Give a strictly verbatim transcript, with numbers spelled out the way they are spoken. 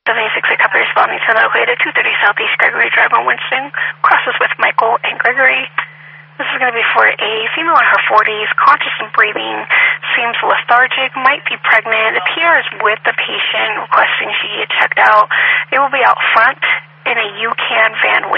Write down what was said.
seventy-six eight copy responding to located two thirty Southeast Gregory Drive on Winston. Crosses with Michael and Gregory. This is going to be for a female in her forties, conscious and breathing, seems lethargic, might be pregnant, appears with the patient, requesting she get checked out. They will be out front in a U-Can van